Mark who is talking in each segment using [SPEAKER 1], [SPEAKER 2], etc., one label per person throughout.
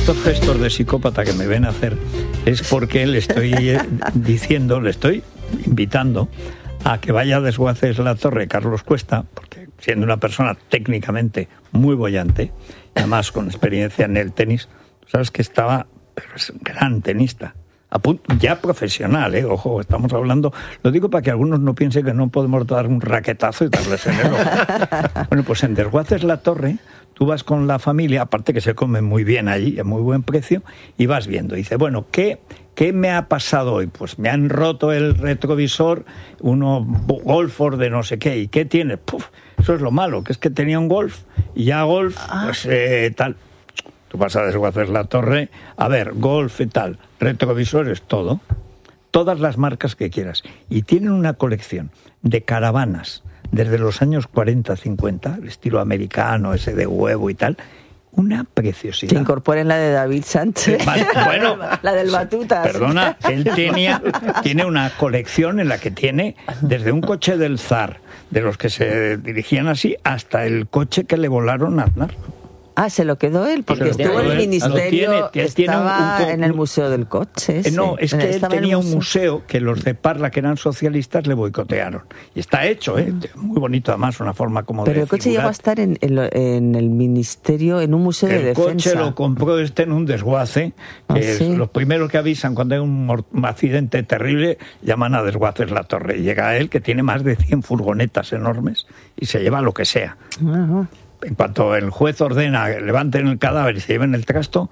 [SPEAKER 1] estos gestos de psicópata que me ven hacer es porque le estoy diciendo, le estoy invitando a que vaya a Desguaces la Torre Carlos Cuesta, porque siendo una persona técnicamente muy boyante, además con experiencia en el tenis, sabes que estaba, pero es un gran tenista, ya profesional, ojo, estamos hablando, lo digo para que algunos no piensen que no podemos dar un raquetazo y darles en el ojo. Bueno, pues en Desguaces la Torre, tú vas con la familia, aparte que se come muy bien allí, a muy buen precio, y vas viendo. Y dice, bueno, ¿qué me ha pasado hoy? Pues me han roto el retrovisor, uno Golf de no sé qué. ¿Y qué tiene? Puf, eso es lo malo, que es que tenía un Golf, y ya Golf, pues tal. Tú vas a Desguaces la Torre, a ver, Golf y tal, retrovisores, todo. Todas las marcas que quieras. Y tienen una colección de caravanas desde los años 40, 50, el estilo americano, ese de huevo y tal, una preciosidad.
[SPEAKER 2] Que incorporen la de David Sánchez.
[SPEAKER 1] Bueno,
[SPEAKER 2] la del Batutas.
[SPEAKER 1] Perdona, él tiene una colección en la que tiene desde un coche del zar, de los que se dirigían así, hasta el coche que le volaron a Aznar.
[SPEAKER 2] Ah, se lo quedó él, porque estuvo en el ministerio, estaba en el Museo del Coche.
[SPEAKER 1] No, es que él tenía un museo que los de Parla, que eran socialistas, le boicotearon. Y está hecho, muy bonito además, una forma como
[SPEAKER 2] pero
[SPEAKER 1] de
[SPEAKER 2] el coche
[SPEAKER 1] figurar.
[SPEAKER 2] llegó a estar en el ministerio, en un museo de defensa.
[SPEAKER 1] El coche lo compró en un desguace, que es lo primero que avisan cuando hay un accidente terrible, llaman a Desguaces la Torre. Y llega él, que tiene más de 100 furgonetas enormes, y se lleva lo que sea. Uh-huh. En cuanto el juez ordena que levanten el cadáver y se lleven el trasto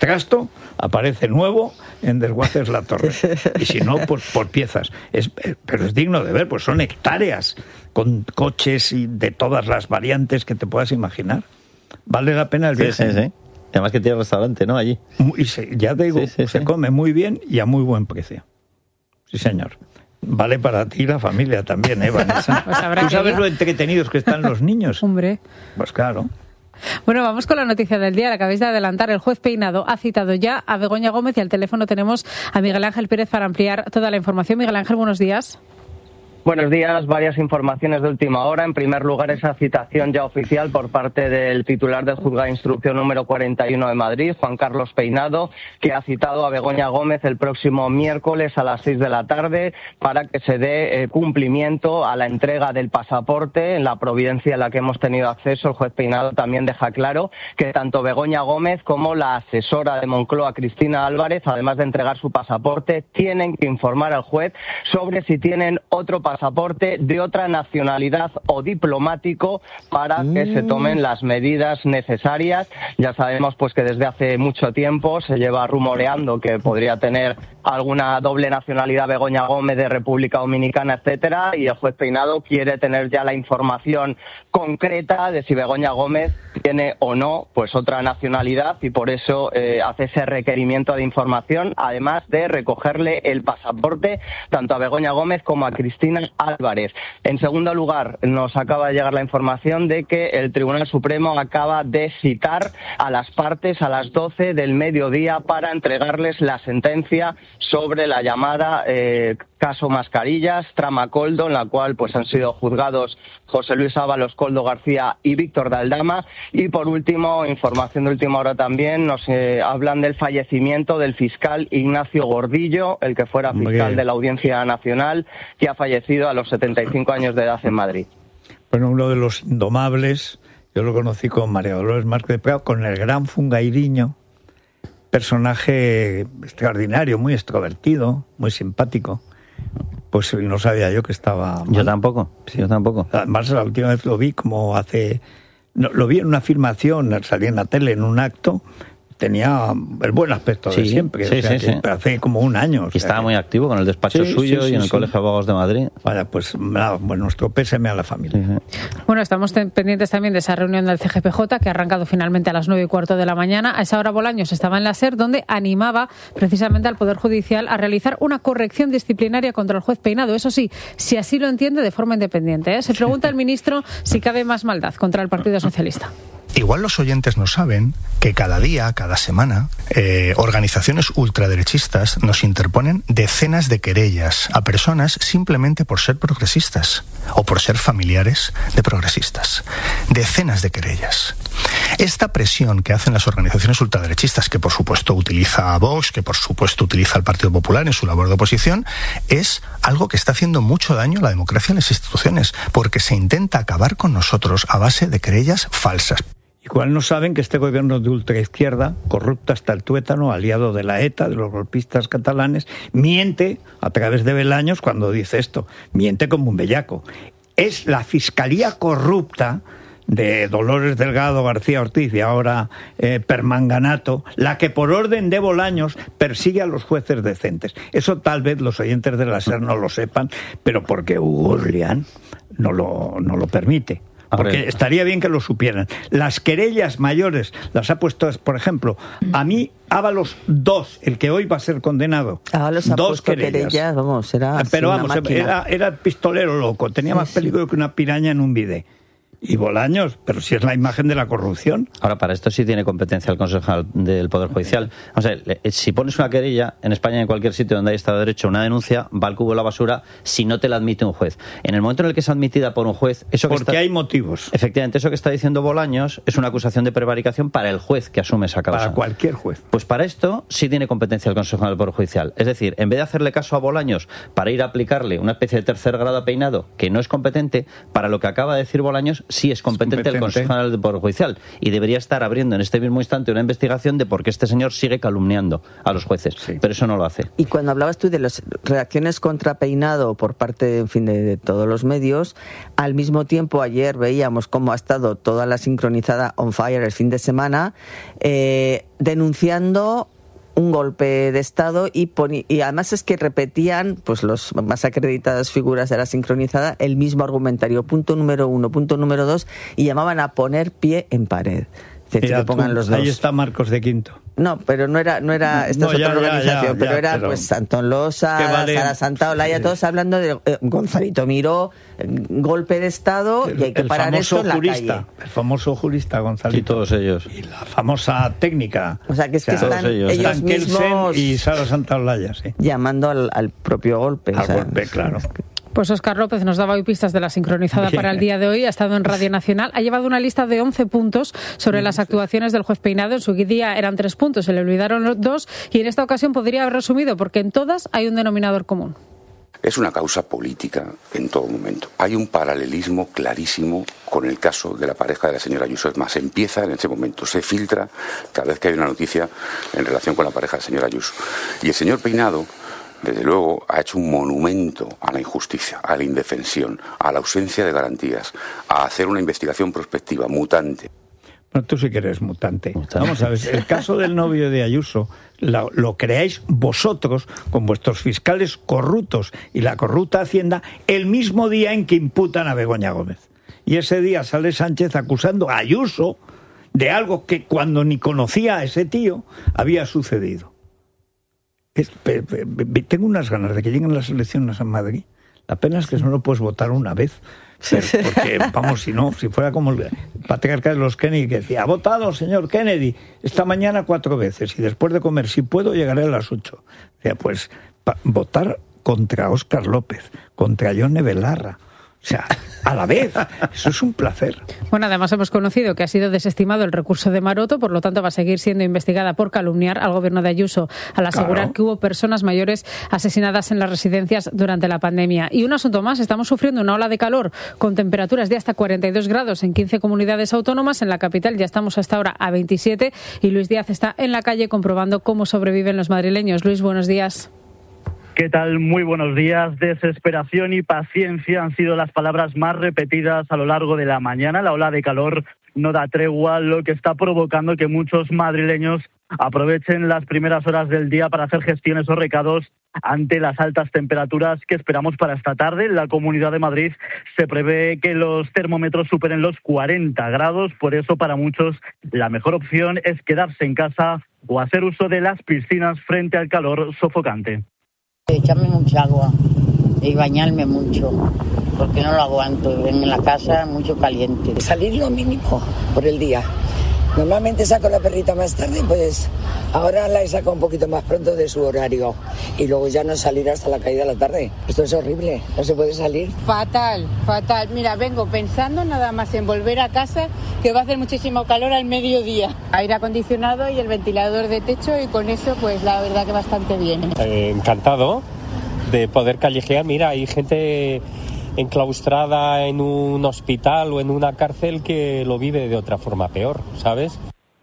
[SPEAKER 1] aparece nuevo en Desguaces la Torre. Y si no, pues por piezas. Pero es digno de ver, pues son hectáreas con coches y de todas las variantes que te puedas imaginar. Vale la pena el viaje.
[SPEAKER 3] Sí. Además que tiene restaurante, ¿no? Allí.
[SPEAKER 1] Y ya te digo, se come muy bien y a muy buen precio. Sí, señor. Vale para ti y la familia también, Vanessa?
[SPEAKER 4] Pues
[SPEAKER 1] ¿Tú sabes lo entretenidos que están los niños?
[SPEAKER 4] Hombre.
[SPEAKER 1] Pues claro.
[SPEAKER 4] Bueno, vamos con la noticia del día, la acabáis de adelantar. El juez Peinado ha citado ya a Begoña Gómez y al teléfono tenemos a Miguel Ángel Pérez para ampliar toda la información. Miguel Ángel, buenos días.
[SPEAKER 5] Buenos días, varias informaciones de última hora. En primer lugar, esa citación ya oficial por parte del titular del Juzgado de Instrucción número 41 de Madrid, Juan Carlos Peinado, que ha citado a Begoña Gómez el próximo miércoles a las 6 de la tarde para que se dé cumplimiento a la entrega del pasaporte. En la providencia a la que hemos tenido acceso, el juez Peinado también deja claro que tanto Begoña Gómez como la asesora de Moncloa, Cristina Álvarez, además de entregar su pasaporte, tienen que informar al juez sobre si tienen otro pasaporte de otra nacionalidad o diplomático para que se tomen las medidas necesarias. Ya sabemos pues que desde hace mucho tiempo se lleva rumoreando que podría tener alguna doble nacionalidad Begoña Gómez de República Dominicana, etcétera, y el juez Peinado quiere tener ya la información concreta de si Begoña Gómez tiene o no pues otra nacionalidad, y por eso hace ese requerimiento de información, además de recogerle el pasaporte tanto a Begoña Gómez como a Cristina Álvarez. En segundo lugar, nos acaba de llegar la información de que el Tribunal Supremo acaba de citar a las partes a las 12 del mediodía para entregarles la sentencia sobre la llamada caso Mascarillas, trama Coldo, en la cual pues han sido juzgados José Luis Ábalos, Coldo García y Víctor de Aldama. Y por último, información de última hora también, nos hablan del fallecimiento del fiscal Ignacio Gordillo, el que fuera fiscal de la Audiencia Nacional, que ha fallecido a los 75 años de edad en Madrid.
[SPEAKER 1] Bueno, uno de los indomables, yo lo conocí con María Dolores Márquez de Prado, con el gran Fungairiño, personaje extraordinario, muy extrovertido, muy simpático. Pues no sabía yo que estaba mal.
[SPEAKER 3] Yo tampoco.
[SPEAKER 1] Además, la última vez lo vi lo vi en una filmación, salí en la tele en un acto, tenía el buen aspecto de siempre, pero hace como un año.
[SPEAKER 3] Y estaba muy activo con el despacho suyo y en el Colegio de Abogados de Madrid.
[SPEAKER 1] Vaya, pues nuestro pésame a la familia.
[SPEAKER 4] Bueno, estamos pendientes también de esa reunión del CGPJ que ha arrancado finalmente a las 9:15 de la mañana. A esa hora Bolaños estaba en la SER, donde animaba precisamente al Poder Judicial a realizar una corrección disciplinaria contra el juez Peinado. Eso sí, si así lo entiende, de forma independiente. Se pregunta el ministro si cabe más maldad contra el Partido Socialista.
[SPEAKER 6] Igual los oyentes no saben que cada día, cada semana, organizaciones ultraderechistas nos interponen decenas de querellas a personas simplemente por ser progresistas o por ser familiares de progresistas. Decenas de querellas. Esta presión que hacen las organizaciones ultraderechistas, que por supuesto utiliza a Vox, que por supuesto utiliza al Partido Popular en su labor de oposición, es algo que está haciendo mucho daño a la democracia en las instituciones, porque se intenta acabar con nosotros a base de querellas falsas.
[SPEAKER 1] Igual no saben que este gobierno de ultraizquierda, corrupto hasta el tuétano, aliado de la ETA, de los golpistas catalanes, miente a través de Bolaños cuando dice esto. Miente como un bellaco. Es la fiscalía corrupta de Dolores Delgado García Ortiz y ahora Permanganato, la que por orden de Bolaños persigue a los jueces decentes. Eso tal vez los oyentes de la SER no lo sepan, pero porque Hugo Orleán no lo permite. Porque estaría bien que lo supieran. Las querellas mayores las ha puesto, por ejemplo, a mí Ábalos 2, el que hoy va a ser condenado.
[SPEAKER 2] Ábalos ha puesto querellas, vamos, era
[SPEAKER 1] pero vamos, era pistolero loco, tenía más peligro que una piraña en un bidé. Y Bolaños, pero si es la imagen de la corrupción.
[SPEAKER 3] Ahora, para esto sí tiene competencia el Consejo del Poder Judicial. O sea, si pones una querella en España, en cualquier sitio donde hay Estado de Derecho, una denuncia, va al cubo de la basura si no te la admite un juez. En el momento en el que es admitida por un juez...
[SPEAKER 1] Porque hay motivos.
[SPEAKER 3] Efectivamente, eso que está diciendo Bolaños es una acusación de prevaricación para el juez que asume esa causa.
[SPEAKER 1] Para cualquier juez.
[SPEAKER 3] Pues para esto sí tiene competencia el Consejo del Poder Judicial. Es decir, en vez de hacerle caso a Bolaños para ir a aplicarle una especie de tercer grado a Peinado, que no es competente, para lo que acaba de decir Bolaños sí es competente el Consejo General del Poder Judicial, y debería estar abriendo en este mismo instante una investigación de por qué este señor sigue calumniando a los jueces, pero eso no lo hace.
[SPEAKER 2] Y cuando hablabas tú de las reacciones contra Peinado por parte, en fin, de todos los medios, al mismo tiempo ayer veíamos cómo ha estado toda la sincronizada on fire el fin de semana, denunciando un golpe de Estado y además es que repetían, pues los más acreditadas figuras de la sincronizada, el mismo argumentario, punto número 1, punto número 2, y llamaban a poner pie en pared.
[SPEAKER 1] Mira, que pongan los dos. Ahí está Marcos de Quinto.
[SPEAKER 2] No, pero no era esta es otra organización, pero era pues Antón Losa, Sara Santaolalla, todos hablando de Gonzalito Miró, golpe de Estado, y hay que parar esto en la calle.
[SPEAKER 1] El famoso jurista Gonzalito.
[SPEAKER 3] Y todos ellos.
[SPEAKER 1] Y la famosa técnica.
[SPEAKER 2] O sea, que es que están ellos mismos
[SPEAKER 1] y Sara Santaolalla, sí.
[SPEAKER 2] Llamando al propio golpe.
[SPEAKER 1] Al golpe, claro.
[SPEAKER 4] Pues Óscar López nos daba hoy pistas de la sincronizada para el día de hoy. Ha estado en Radio Nacional. Ha llevado una lista de 11 puntos sobre las actuaciones del juez Peinado. En su día eran 3 puntos, se le olvidaron los 2. Y en esta ocasión podría haber resumido, porque en todas hay un denominador común.
[SPEAKER 7] Es una causa política en todo momento. Hay un paralelismo clarísimo con el caso de la pareja de la señora Ayuso. Es más, empieza en ese momento, se filtra cada vez que hay una noticia en relación con la pareja de la señora Ayuso. Y el señor Peinado, desde luego, ha hecho un monumento a la injusticia, a la indefensión, a la ausencia de garantías, a hacer una investigación prospectiva, mutante.
[SPEAKER 1] Bueno, tú sí que eres mutante. Vamos a ver, el caso del novio de Ayuso lo creáis vosotros con vuestros fiscales corruptos y la corrupta Hacienda el mismo día en que imputan a Begoña Gómez. Y ese día sale Sánchez acusando a Ayuso de algo que cuando ni conocía a ese tío había sucedido. Tengo unas ganas de que lleguen las elecciones a Madrid. La pena es que no lo puedes votar una vez. Porque, vamos, si fuera como el patriarca de los Kennedy, que decía: ha votado, señor Kennedy, esta mañana 4 veces y después de comer, si puedo, llegaré a las 8. Decía, pues, votar contra Óscar López, contra Yone Belarra. O sea, a la vez. Eso es un placer.
[SPEAKER 4] Bueno, además hemos conocido que ha sido desestimado el recurso de Maroto, por lo tanto va a seguir siendo investigada por calumniar al gobierno de Ayuso, al asegurar que hubo personas mayores asesinadas en las residencias durante la pandemia. Y un asunto más, estamos sufriendo una ola de calor con temperaturas de hasta 42 grados en 15 comunidades autónomas. En la capital ya estamos hasta ahora a 27 y Luis Díaz está en la calle comprobando cómo sobreviven los madrileños. Luis, buenos días.
[SPEAKER 8] ¿Qué tal? Muy buenos días. Desesperación y paciencia han sido las palabras más repetidas a lo largo de la mañana. La ola de calor no da tregua, lo que está provocando que muchos madrileños aprovechen las primeras horas del día para hacer gestiones o recados ante las altas temperaturas que esperamos para esta tarde. En la Comunidad de Madrid se prevé que los termómetros superen los 40 grados, por eso para muchos la mejor opción es quedarse en casa o hacer uso de las piscinas frente al calor sofocante.
[SPEAKER 9] Echarme mucha agua y bañarme mucho, porque no lo aguanto. En la casa mucho caliente.
[SPEAKER 10] Salir lo mínimo por el día Normalmente saco la perrita más tarde, pues ahora la he sacado un poquito más pronto de su horario y luego ya no salir hasta la caída de la tarde. Esto es horrible, no se puede salir.
[SPEAKER 9] Fatal, fatal. Mira, vengo pensando nada más en volver a casa, que va a hacer muchísimo calor al mediodía. Aire acondicionado y el ventilador de techo, y con eso pues la verdad que bastante bien.
[SPEAKER 11] Encantado de poder callejear. Mira, hay gente enclaustrada en un hospital o en una cárcel que lo vive de otra forma peor, ¿sabes?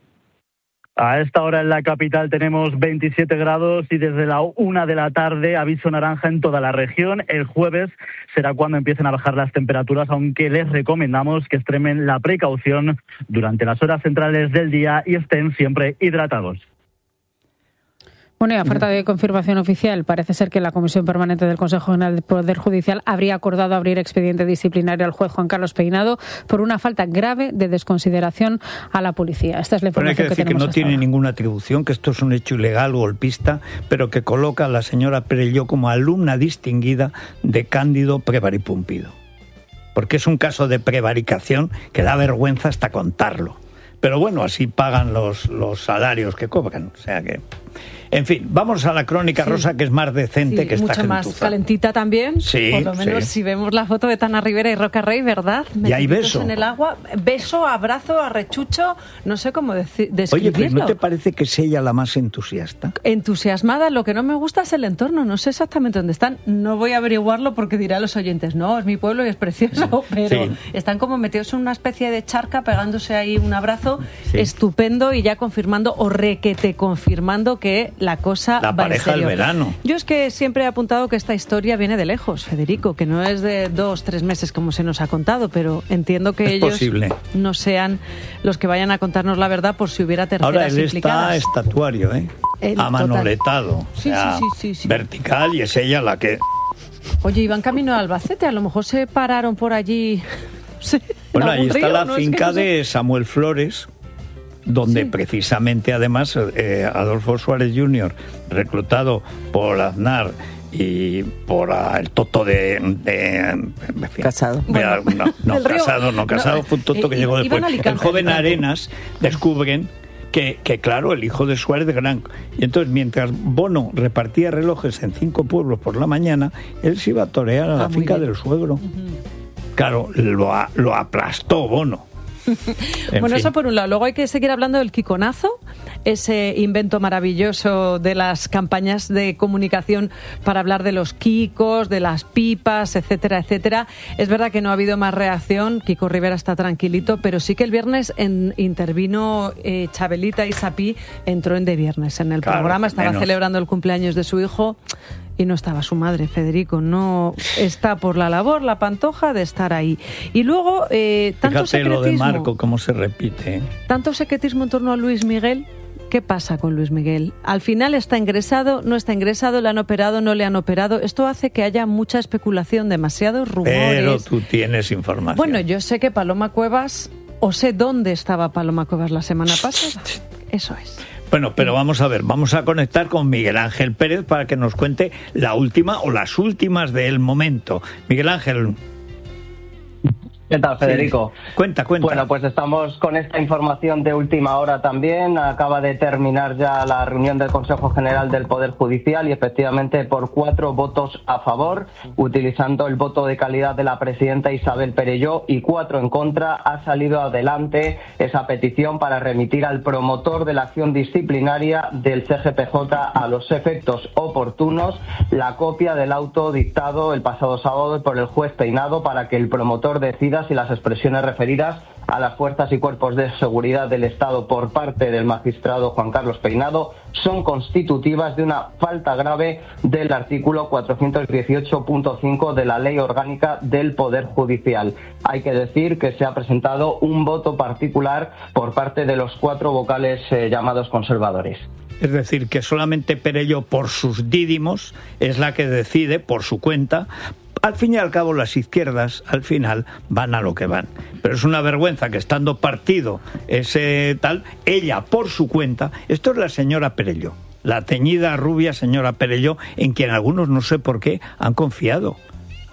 [SPEAKER 8] A esta hora en la capital tenemos 27 grados y desde la 1 de la tarde aviso naranja en toda la región. El jueves será cuando empiecen a bajar las temperaturas, aunque les recomendamos que extremen la precaución durante las horas centrales del día y estén siempre hidratados.
[SPEAKER 4] Bueno, y a falta de confirmación oficial, parece ser que la Comisión Permanente del Consejo General del Poder Judicial habría acordado abrir expediente disciplinario al juez Juan Carlos Peinado por una falta grave de desconsideración a la policía. Esta es la información
[SPEAKER 1] que decir
[SPEAKER 4] tenemos.
[SPEAKER 1] Que no tiene ninguna atribución, que esto es un hecho ilegal, golpista, pero que coloca a la señora Perelló como alumna distinguida de Cándido Prevaripumpido. Porque es un caso de prevaricación que da vergüenza hasta contarlo. Pero bueno, así pagan los salarios que cobran, o sea que... En fin, vamos a la crónica, sí. Rosa, que es más decente, sí, que está
[SPEAKER 12] mucho más calentita también.
[SPEAKER 1] Sí,
[SPEAKER 12] por lo menos si vemos la foto de Tana Rivera y Roca Rey, ¿verdad?
[SPEAKER 1] Y hay beso.
[SPEAKER 12] En el agua, beso, abrazo, arrechucho, no sé cómo describirlo.
[SPEAKER 1] Oye, pero ¿no te parece que es ella la más entusiasta?
[SPEAKER 12] Entusiasmada, lo que no me gusta es el entorno, no sé exactamente dónde están. No voy a averiguarlo porque dirá a los oyentes, no, es mi pueblo y es precioso, pero están como metidos en una especie de charca, pegándose ahí un abrazo estupendo y ya confirmando, o requete confirmando que la cosa
[SPEAKER 1] la
[SPEAKER 12] va
[SPEAKER 1] pareja
[SPEAKER 12] en serio.
[SPEAKER 1] del verano.
[SPEAKER 12] Yo es que siempre he apuntado que esta historia viene de lejos, Federico, que no es de 2-3 meses como se nos ha contado, pero entiendo que ellos no sean los que vayan a contarnos la verdad por si hubiera terceras
[SPEAKER 1] ahora él
[SPEAKER 12] implicadas.
[SPEAKER 1] Está estatuario, amanoletado,
[SPEAKER 12] sí,
[SPEAKER 1] vertical, y es ella la que...
[SPEAKER 12] Oye, iban camino a Albacete, a lo mejor se pararon por allí. No sé,
[SPEAKER 1] bueno, ahí está la
[SPEAKER 12] ¿no?
[SPEAKER 1] finca de Samuel Flores, donde precisamente además Adolfo Suárez Jr., reclutado por Aznar y por el Toto de
[SPEAKER 2] Casado.
[SPEAKER 1] Casado fue un Toto que llegó después. El joven Arenas descubren que claro, el hijo de Suárez Gran. Y entonces, mientras Bono repartía relojes en 5 pueblos por la mañana, él se iba a torear a la finca del suegro. Claro, lo aplastó Bono.
[SPEAKER 12] Bueno, eso por un lado. Luego hay que seguir hablando del Kikonazo, ese invento maravilloso de las campañas de comunicación para hablar de los Kikos, de las pipas, etcétera, etcétera. Es verdad que no ha habido más reacción, Kiko Rivera está tranquilito, pero sí que el viernes intervino Chabelita y Sapí, entró en De Viernes en el programa, estaba celebrando el cumpleaños de su hijo y no estaba su madre, Federico. No está por la labor, la Pantoja, de estar ahí. Y luego, tanto
[SPEAKER 1] Fíjate
[SPEAKER 12] secretismo...
[SPEAKER 1] lo de Marco, cómo se repite.
[SPEAKER 12] Tanto secretismo en torno a Luis Miguel. ¿Qué pasa con Luis Miguel? Al final está ingresado, no está ingresado, le han operado, no le han operado. Esto hace que haya mucha especulación, demasiados rumores.
[SPEAKER 1] Pero tú tienes información.
[SPEAKER 12] Bueno, yo sé que Paloma Cuevas, o sé dónde estaba Paloma Cuevas la semana pasada. Eso es.
[SPEAKER 1] Bueno, pero vamos a ver, vamos a conectar con Miguel Ángel Pérez para que nos cuente la última o las últimas del momento. Miguel Ángel.
[SPEAKER 5] ¿Qué tal, Federico?
[SPEAKER 1] Sí. Cuenta.
[SPEAKER 5] Bueno, pues estamos con esta información de última hora también. Acaba de terminar ya la reunión del Consejo General del Poder Judicial y efectivamente por 4 votos a favor, utilizando el voto de calidad de la presidenta Isabel Perelló, y 4 en contra, ha salido adelante esa petición para remitir al promotor de la acción disciplinaria del CGPJ a los efectos oportunos la copia del auto dictado el pasado sábado por el juez Peinado para que el promotor decida si las expresiones referidas a las fuerzas y cuerpos de seguridad del Estado por parte del magistrado Juan Carlos Peinado son constitutivas de una falta grave del artículo 418.5 de la Ley Orgánica del Poder Judicial. Hay que decir que se ha presentado un voto particular por parte de los 4 vocales llamados conservadores.
[SPEAKER 1] Es decir, que solamente Perelló, por sus dídimos, es la que decide por su cuenta. Al fin y al cabo, las izquierdas, al final, van a lo que van. Pero es una vergüenza que estando partido ese tal, ella, por su cuenta, esto es la señora Perelló, la teñida rubia señora Perelló, en quien algunos, no sé por qué, han confiado.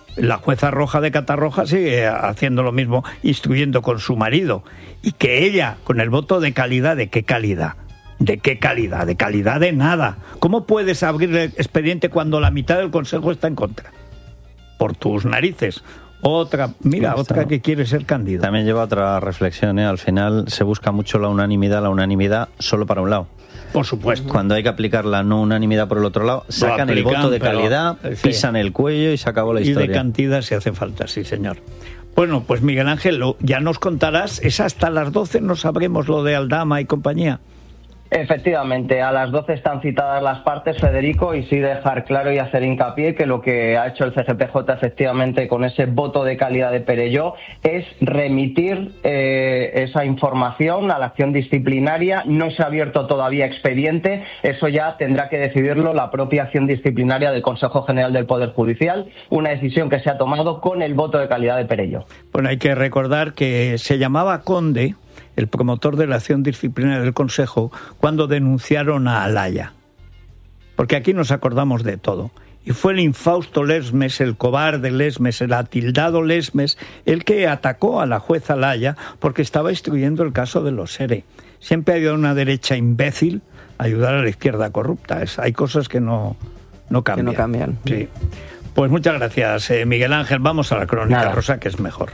[SPEAKER 1] la jueza Roja de Catarroja sigue haciendo lo mismo, instruyendo con su marido. Y que ella, con el voto de calidad, ¿de qué calidad? ¿De qué calidad? De calidad de nada. ¿Cómo puedes abrir el expediente cuando la mitad del Consejo está en contra? Por tus narices. Otra que quiere ser Cándido.
[SPEAKER 3] También lleva otra reflexión, ¿eh? Al final se busca mucho la unanimidad solo para un lado.
[SPEAKER 1] Por supuesto.
[SPEAKER 3] Cuando hay que aplicar la no unanimidad por el otro lado, sacan el voto de calidad, pisan el cuello y se acabó la historia.
[SPEAKER 1] Y de cantidad si hace falta, sí señor. Bueno, pues Miguel Ángel, ya nos contarás, es hasta las 12, no sabremos lo de Aldama y compañía.
[SPEAKER 5] Efectivamente, a las 12 están citadas las partes, Federico, y sí dejar claro y hacer hincapié que lo que ha hecho el CGPJ efectivamente con ese voto de calidad de Perelló es remitir esa información a la acción disciplinaria. No se ha abierto todavía expediente, eso ya tendrá que decidirlo la propia acción disciplinaria del Consejo General del Poder Judicial, una decisión que se ha tomado con el voto de calidad de Perelló.
[SPEAKER 1] Bueno, hay que recordar que se llamaba Conde, el promotor de la acción disciplinaria del Consejo, cuando denunciaron a Alaya. Porque aquí nos acordamos de todo. Y fue el infausto Lesmes, el cobarde Lesmes, el atildado Lesmes, el que atacó a la jueza Alaya porque estaba instruyendo el caso de los ERE. Siempre ha habido una derecha imbécil ayudar a la izquierda corrupta. Hay cosas que no cambian.
[SPEAKER 2] Que no cambian.
[SPEAKER 1] Sí. Pues muchas gracias, Miguel Ángel. Vamos a la crónica rosa, que es mejor.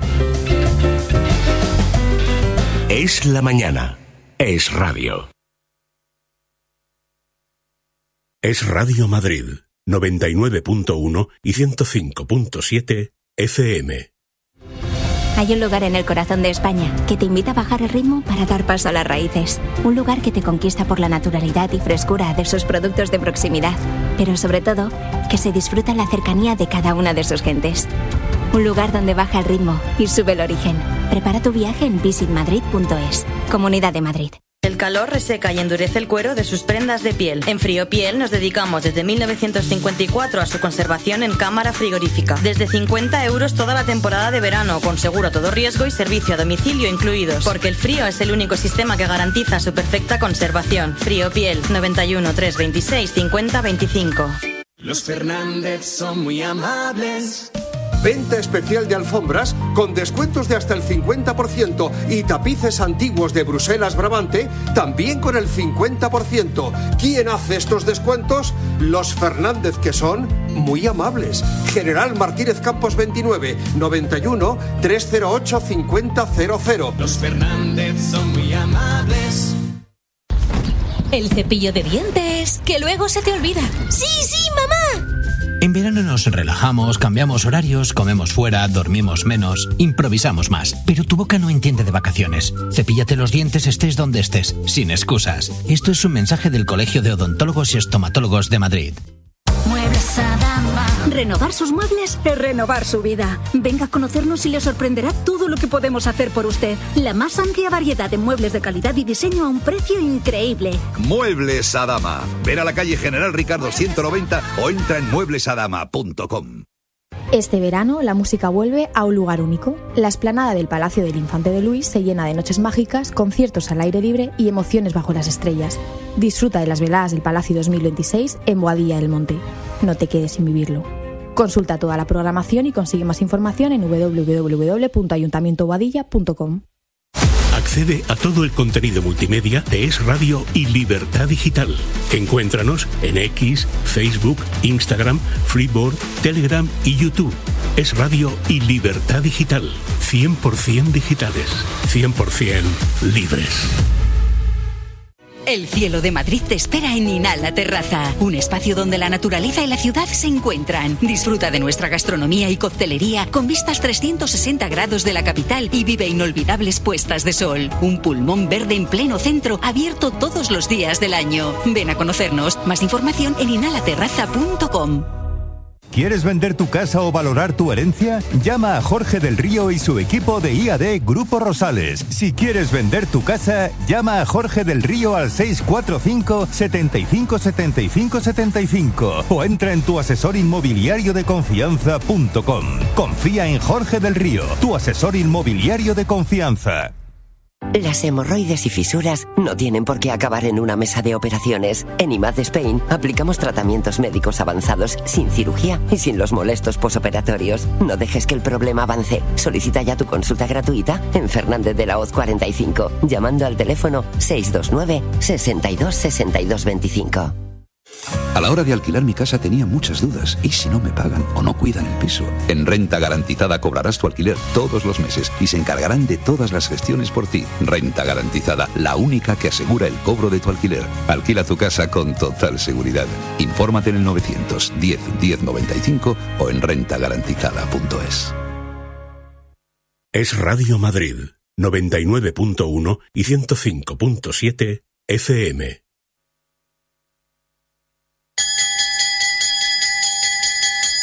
[SPEAKER 13] Es la mañana. Es radio. Es Radio Madrid, 99.1 y 105.7 FM.
[SPEAKER 14] Hay un lugar en el corazón de España que te invita a bajar el ritmo para dar paso a las raíces. Un lugar que te conquista por la naturalidad y frescura de sus productos de proximidad, pero sobre todo, que se disfruta en la cercanía de cada una de sus gentes. Un lugar donde baja el ritmo y sube el origen. Prepara tu viaje en visitmadrid.es. Comunidad de Madrid.
[SPEAKER 15] El calor reseca y endurece el cuero de sus prendas de piel. En Friopiel nos dedicamos desde 1954 a su conservación en cámara frigorífica. Desde 50 € toda la temporada de verano, con seguro a todo riesgo y servicio a domicilio incluidos. Porque el frío es el único sistema que garantiza su perfecta conservación. Friopiel, 91 326 50 25.
[SPEAKER 16] Los Fernández son muy amables.
[SPEAKER 17] Venta especial de alfombras con descuentos de hasta el 50% y tapices antiguos de Bruselas Brabante también con el 50%. ¿Quién hace estos descuentos? Los Fernández, que son muy amables. General Martínez Campos 29, 91 308 5000.
[SPEAKER 16] Los Fernández son muy amables.
[SPEAKER 18] El cepillo de dientes, que luego se te olvida. ¡Sí, mamá!
[SPEAKER 19] En verano nos relajamos, cambiamos horarios, comemos fuera, dormimos menos, improvisamos más. Pero tu boca no entiende de vacaciones. Cepíllate los dientes estés donde estés, sin excusas. Esto es un mensaje del Colegio de Odontólogos y Estomatólogos de Madrid.
[SPEAKER 18] Muebles Adama. Renovar sus muebles es renovar su vida. Venga a conocernos y le sorprenderá todo lo que podemos hacer por usted. La más amplia variedad de muebles de calidad y diseño a un precio increíble.
[SPEAKER 20] Muebles Adama. Ven a la calle General Ricardo 190 o entra en mueblesadama.com.
[SPEAKER 21] Este verano la música vuelve a un lugar único. La explanada del Palacio del Infante de Luis se llena de noches mágicas, conciertos al aire libre y emociones bajo las estrellas. Disfruta de las veladas del Palacio 2026 en Boadilla del Monte. No te quedes sin vivirlo. Consulta toda la programación y consigue más información en www.ayuntamientoboadilla.com.
[SPEAKER 13] Accede a todo el contenido multimedia de Es Radio y Libertad Digital. Encuéntranos en X, Facebook, Instagram, Freeboard, Telegram y YouTube. Es Radio y Libertad Digital. 100% digitales. 100% libres.
[SPEAKER 22] El cielo de Madrid te espera en Inhala Terraza, un espacio donde la naturaleza y la ciudad se encuentran. Disfruta de nuestra gastronomía y coctelería con vistas 360 grados de la capital y vive inolvidables puestas de sol. Un pulmón verde en pleno centro, abierto todos los días del año. Ven a conocernos. Más información en inhalaterraza.com.
[SPEAKER 23] ¿Quieres vender tu casa o valorar tu herencia? Llama a Jorge del Río y su equipo de IAD Grupo Rosales. Si quieres vender tu casa, llama a Jorge del Río al 645 75 75 75 o entra en tuasesorinmobiliariodeconfianza.com. Confía en Jorge del Río, tu asesor inmobiliario de confianza.
[SPEAKER 6] Las hemorroides y fisuras no tienen por qué acabar en una mesa de operaciones. En IMAD Spain aplicamos tratamientos médicos avanzados sin cirugía y sin los molestos posoperatorios. No dejes que el problema avance. Solicita ya tu consulta gratuita en Fernández de la Hoz 45, llamando al teléfono 629 62 62 25.
[SPEAKER 7] A la hora de alquilar mi casa tenía muchas dudas. ¿Y si no me pagan o no cuidan el piso? En Renta Garantizada cobrarás tu alquiler todos los meses y se encargarán de todas las gestiones por ti. Renta Garantizada, la única que asegura el cobro de tu alquiler. Alquila tu casa con total seguridad. Infórmate en el 910 1095 o en rentagarantizada.es.
[SPEAKER 13] Es Radio Madrid, 99.1 y 105.7 FM.